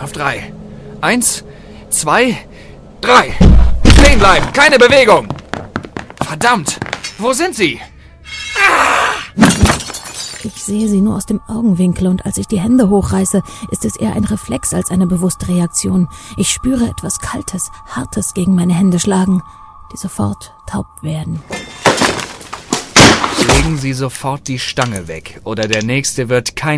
Auf 3. 1, 2, 3. Stehen bleiben, keine Bewegung. Verdammt, wo sind sie? Ich sehe sie nur aus dem Augenwinkel und als ich die Hände hochreiße, ist es eher ein Reflex als eine bewusste Reaktion. Ich spüre etwas Kaltes, Hartes gegen meine Hände schlagen, die sofort taub werden. Legen Sie sofort die Stange weg, oder der Nächste wird kein